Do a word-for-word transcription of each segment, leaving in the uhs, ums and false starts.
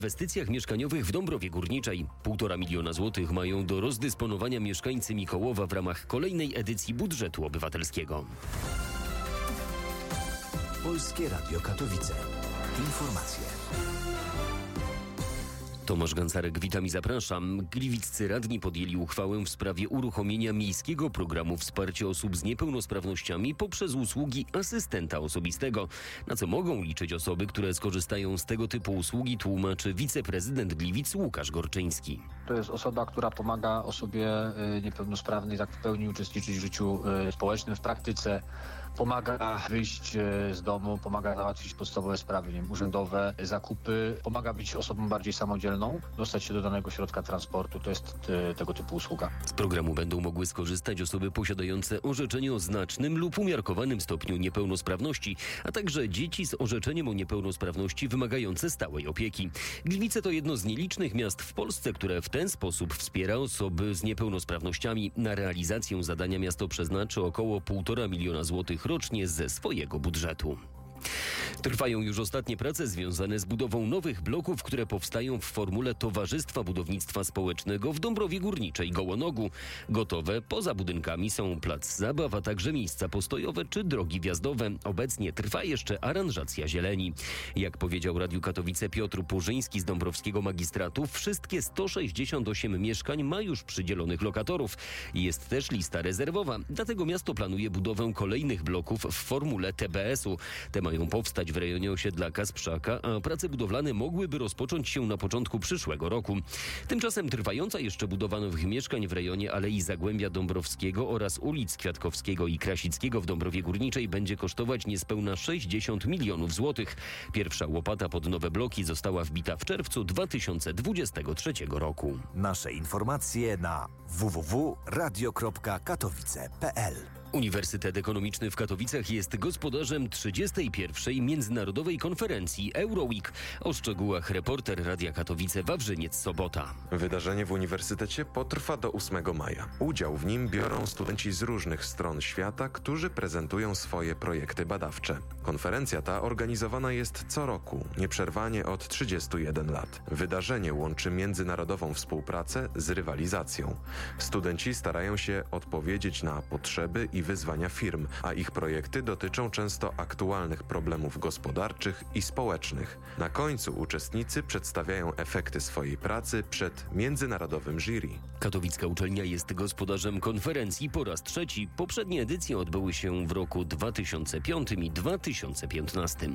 W inwestycjach mieszkaniowych w Dąbrowie Górniczej półtora miliona złotych mają do rozdysponowania mieszkańcy Mikołowa w ramach kolejnej edycji budżetu obywatelskiego. Polskie Radio Katowice. Informacje. Tomasz Gancarek, witam i zapraszam. Gliwiccy radni podjęli uchwałę w sprawie uruchomienia miejskiego programu wsparcia osób z niepełnosprawnościami poprzez usługi asystenta osobistego. Na co mogą liczyć osoby, które skorzystają z tego typu usługi, tłumaczy wiceprezydent Gliwic Łukasz Gorczyński. To jest osoba, która pomaga osobie niepełnosprawnej tak w pełni uczestniczyć w życiu społecznym, w praktyce. Pomaga wyjść z domu, pomaga załatwić podstawowe sprawy, nie wiem, urzędowe, zakupy. Pomaga być osobą bardziej samodzielną, dostać się do danego środka transportu. To jest te, tego typu usługa. Z programu będą mogły skorzystać osoby posiadające orzeczenie o znacznym lub umiarkowanym stopniu niepełnosprawności, a także dzieci z orzeczeniem o niepełnosprawności wymagające stałej opieki. Gliwice to jedno z nielicznych miast w Polsce, które w ten sposób wspiera osoby z niepełnosprawnościami. Na realizację zadania miasto przeznaczy około półtora miliona złotych rocznie ze swojego budżetu. Trwają już ostatnie prace związane z budową nowych bloków, które powstają w formule Towarzystwa Budownictwa Społecznego w Dąbrowie Górniczej Gołonogu. Gotowe poza budynkami są plac zabaw, a także miejsca postojowe czy drogi wjazdowe. Obecnie trwa jeszcze aranżacja zieleni. Jak powiedział Radiu Katowice Piotr Purzyński z Dąbrowskiego Magistratu, wszystkie sto sześćdziesiąt osiem mieszkań ma już przydzielonych lokatorów. Jest też lista rezerwowa, dlatego miasto planuje budowę kolejnych bloków w formule T B S u. Te mają powstać w rejonie osiedla Kasprzaka, a prace budowlane mogłyby rozpocząć się na początku przyszłego roku. Tymczasem trwająca jeszcze budowa nowych mieszkań w rejonie Alei Zagłębia Dąbrowskiego oraz ulic Kwiatkowskiego i Krasickiego w Dąbrowie Górniczej będzie kosztować niespełna sześćdziesiąt milionów złotych. Pierwsza łopata pod nowe bloki została wbita w czerwcu dwa tysiące dwudziestego trzeciego roku. Nasze informacje na w w w kropka radio kropka katowice kropka p l. Uniwersytet Ekonomiczny w Katowicach jest gospodarzem trzydziestej pierwszej Międzynarodowej Konferencji Euroweek. O szczegółach reporter Radia Katowice Wawrzyniec Sobota. Wydarzenie w uniwersytecie potrwa do ósmego maja. Udział w nim biorą studenci z różnych stron świata, którzy prezentują swoje projekty badawcze. Konferencja ta organizowana jest co roku, nieprzerwanie od trzydziestu jeden lat. Wydarzenie łączy międzynarodową współpracę z rywalizacją. Studenci starają się odpowiedzieć na potrzeby i wyzwania firm, a ich projekty dotyczą często aktualnych problemów gospodarczych i społecznych. Na końcu uczestnicy przedstawiają efekty swojej pracy przed międzynarodowym jury. Katowicka uczelnia jest gospodarzem konferencji po raz trzeci. Poprzednie edycje odbyły się w roku dwa tysiące piątym i dwa tysiące piętnastym.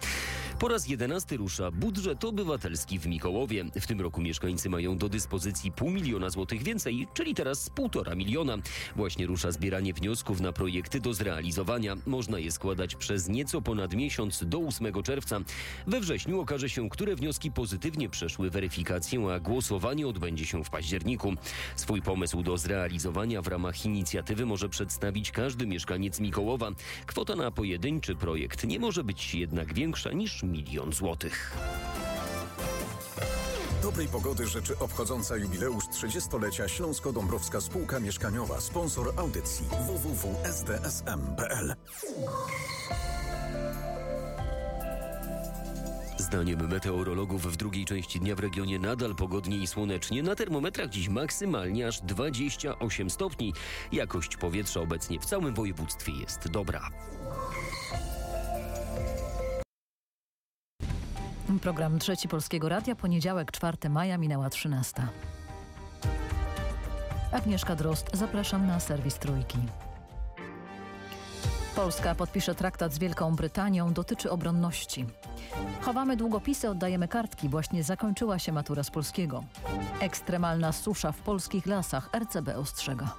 Po raz jedenasty rusza budżet obywatelski w Mikołowie. W tym roku mieszkańcy mają do dyspozycji pół miliona złotych więcej, czyli teraz półtora miliona. Właśnie rusza zbieranie wniosków na projekty do zrealizowania. Można je składać przez nieco ponad miesiąc do ósmego czerwca. We wrześniu okaże się, które wnioski pozytywnie przeszły weryfikację, a głosowanie odbędzie się w październiku. Swój pomysł do zrealizowania w ramach inicjatywy może przedstawić każdy mieszkaniec Mikołowa. Kwota na pojedynczy projekt nie może być jednak większa niż milion złotych. Dobrej pogody życzy obchodząca jubileusz trzydziestolecia Śląsko-Dąbrowska Spółka Mieszkaniowa, sponsor audycji w w w kropka s d s m kropka p l. Zdaniem meteorologów w drugiej części dnia w regionie nadal pogodnie i słonecznie. Na termometrach dziś maksymalnie aż dwadzieścia osiem stopni. Jakość powietrza obecnie w całym województwie jest dobra. Program Trzeci Polskiego Radia, poniedziałek czwartego maja, minęła trzynasta. Agnieszka Drozd, zapraszam na serwis Trójki. Polska podpisze traktat z Wielką Brytanią, dotyczy obronności. Chowamy długopisy, oddajemy kartki. Właśnie zakończyła się matura z polskiego. Ekstremalna susza w polskich lasach, R C B ostrzega.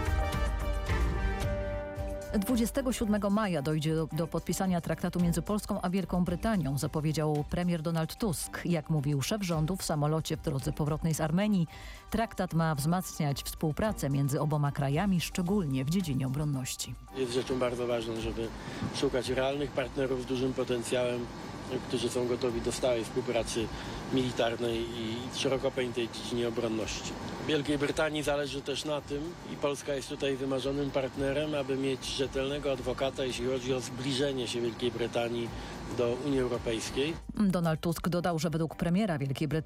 dwudziestego siódmego maja dojdzie do, do podpisania traktatu między Polską a Wielką Brytanią, zapowiedział premier Donald Tusk. Jak mówił szef rządu w samolocie w drodze powrotnej z Armenii, traktat ma wzmacniać współpracę między oboma krajami, szczególnie w dziedzinie obronności. Jest rzeczą bardzo ważną, żeby szukać realnych partnerów z dużym potencjałem, którzy są gotowi do stałej współpracy militarnej i szeroko pojętej dziedzinie obronności. Wielkiej Brytanii zależy też na tym, i Polska jest tutaj wymarzonym partnerem, aby mieć rzetelnego adwokata, jeśli chodzi o zbliżenie się Wielkiej Brytanii do Unii Europejskiej. Donald Tusk dodał, że według premiera Wielkiej Brytanii